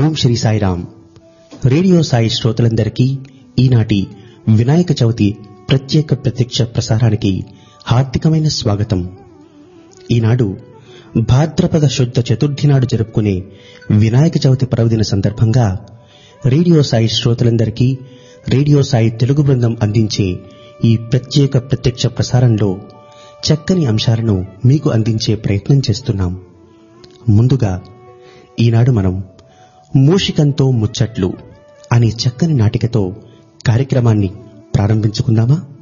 ఓం Shri Sairam. Radio Sai శ్రోతలందరికీ ఈనాటి వినాయక చవితి ప్రత్యక్ష ప్రసారానికి హార్దికమైన స్వాగతం. ఈనాడు భాద్రపద శుద్ధ చతుర్థి నాడు జరుపుకునే వినాయక చవితి పర్వదిన సందర్భంగా రేడియో సాయి శ్రోతలందరికీ రేడియో సాయి తెలుగు బృందం అందించే ఈ ప్రత్యక్ష ప్రసారంలో చక్కని అంశాలను మీకు అందించే ప్రయత్నం చేస్తున్నాం. ముందుగా ఈనాడు మనం మూషికంతో ముచ్చట్లు అనే చక్కని నాటికతో కార్యక్రమాన్ని ప్రారంభించుకుందామా?